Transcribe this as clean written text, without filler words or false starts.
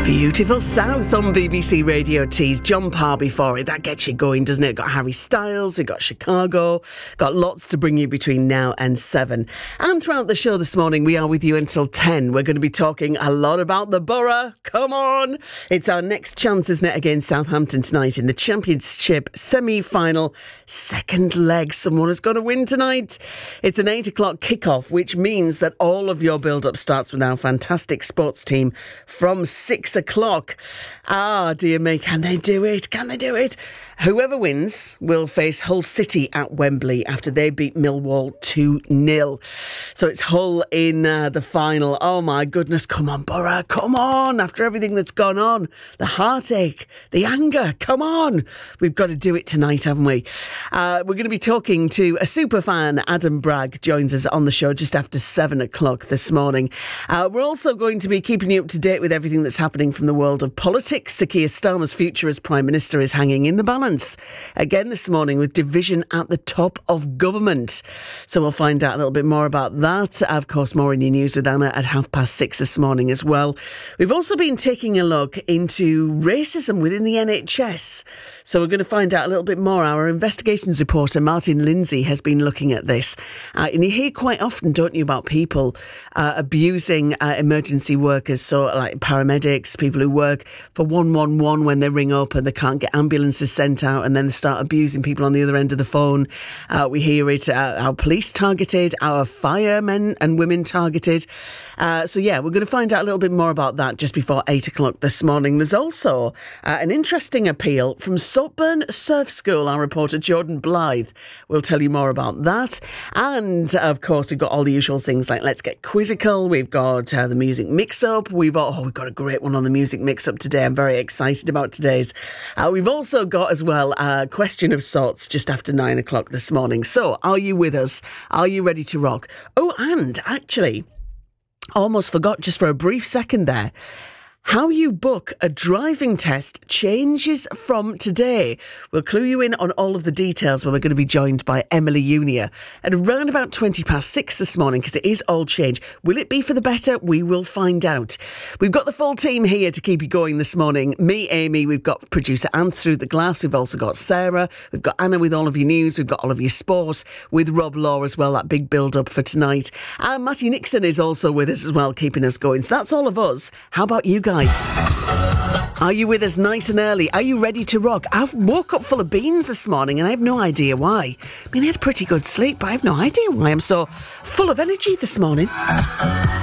Beautiful South on BBC Radio Tees. John Parr before it. That gets you going, doesn't it? Got Harry Styles, we've got Chicago, got lots to bring you between now and 7. And throughout the show this morning, we are with you until 10. We're going to be talking a lot about the Borough. Come on! It's our next chance, isn't it, against Southampton tonight in the Championship semi-final second leg. Someone has got to win tonight. It's an 8 o'clock kickoff, which means that all of your build-up starts with our fantastic sports team from 6 o'clock. Ah, dear me, can they do it? Can they do it? Whoever wins will face Hull City at Wembley after they beat Millwall 2-0. So it's Hull in the final. Oh my goodness, come on Borough, come on. After everything that's gone on, the heartache, the anger, come on. We've got to do it tonight, haven't we? We're going to be talking to a super fan. Adam Bragg joins us on the show just after 7 o'clock this morning. We're also going to be keeping you up to date with everything that's happening from the world of politics. Sir Keir Starmer's future as Prime Minister is hanging in the balance again this morning with division at the top of government. So we'll find out a little bit more about that. Of course, more in your news with Anna at 6:30 this morning as well. We've also been taking a look into racism within the NHS. So we're going to find out a little bit more. Our investigations reporter, Martin Lindsay, has been looking at this. And you hear quite often, don't you, about people abusing emergency workers, so like paramedics, people who work for 111 when they ring up and they can't get ambulances sent out, and then they start abusing people on the other end of the phone. We hear it, our police targeted, our firemen and women targeted. So yeah, we're going to find out a little bit more about that just before 8 o'clock this morning. There's also an interesting appeal from Saltburn Surf School. Our reporter Jordan Blythe will tell you more about that. And of course, we've got all the usual things like Let's Get Quizzical. We've got the music mix-up. We've got a great one on the music mix-up today. I'm very excited about today's. We've also got as well a question of sorts just after 9 o'clock this morning. So are you with us? Are you ready to rock? Oh, and actually, almost forgot just for a brief second there. How you book a driving test changes from today. We'll clue you in on all of the details when we're going to be joined by Emily Unia at around about 6:20 this morning, because it is all change. Will it be for the better? We will find out. We've got the full team here to keep you going this morning. Me, Amy, we've got producer Anne through the glass. We've also got Sarah. We've got Anna with all of your news. We've got all of your sport with Rob Law as well, that big build-up for tonight. And Matty Nixon is also with us as well, keeping us going. So that's all of us. How about you guys? Are you with us nice and early? Are you ready to rock? I've woke up full of beans this morning and I have no idea why. I mean, I had a pretty good sleep, but I have no idea why I'm so full of energy this morning.